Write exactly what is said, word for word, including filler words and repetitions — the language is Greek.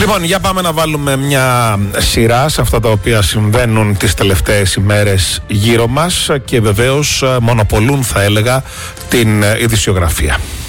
Λοιπόν, για πάμε να βάλουμε μια σειρά σε αυτά τα οποία συμβαίνουν τις τελευταίες ημέρες γύρω μας και βεβαίως μονοπολούν, θα έλεγα, την ειδησιογραφία.